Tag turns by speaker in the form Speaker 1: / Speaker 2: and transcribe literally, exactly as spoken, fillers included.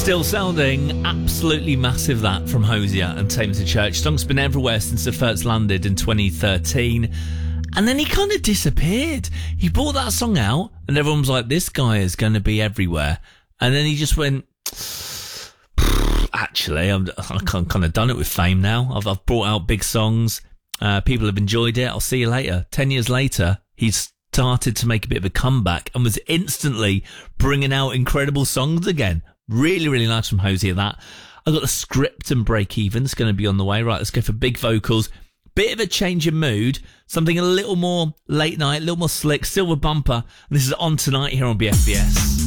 Speaker 1: Still sounding absolutely massive, that from Hosier and Thames Church. Song's been everywhere since it first landed in twenty thirteen. And then he kind of disappeared. He brought that song out and everyone was like, this guy is going to be everywhere. And then he just went, actually, I'm, I've kind of done it with fame now. I've, I've brought out big songs. Uh, people have enjoyed it. I'll see you later. Ten years later, he's started to make a bit of a comeback and was instantly bringing out incredible songs again. Really, really nice from Hosier, that. I've got the Script and Break Even. It's going to be on the way. Right, let's go for big vocals. Bit of a change in mood. Something a little more late night, a little more slick. Silver Bumper. And this is On Tonight here on B F B S.